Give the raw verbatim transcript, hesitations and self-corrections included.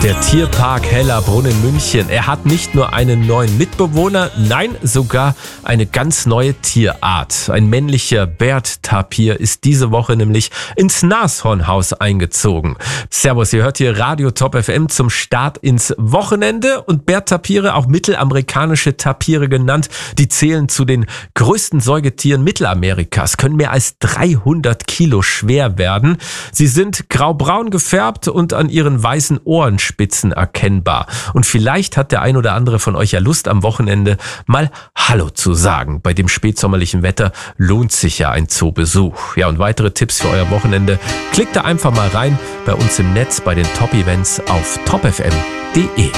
Der Tierpark Hellerbrunn in München, er hat nicht nur einen neuen Mitbewohner, nein, sogar eine ganz neue Tierart. Ein männlicher Bärttapir ist diese Woche nämlich ins Nashornhaus eingezogen. Servus, ihr hört hier Radio Top F M zum Start ins Wochenende. Und Bärttapire, auch mittelamerikanische Tapire genannt, die zählen zu den größten Säugetieren Mittelamerikas, können mehr als dreihundert Kilo schwer werden. Sie sind graubraun gefärbt und an ihren weißen Ohrenspitzen erkennbar. Und vielleicht hat der ein oder andere von euch ja Lust, am Wochenende mal Hallo zu sagen. Bei dem spätsommerlichen Wetter lohnt sich ja ein Zoobesuch. Ja, und weitere Tipps für euer Wochenende, klickt da einfach mal rein bei uns im Netz bei den Top-Events auf top f m punkt d e.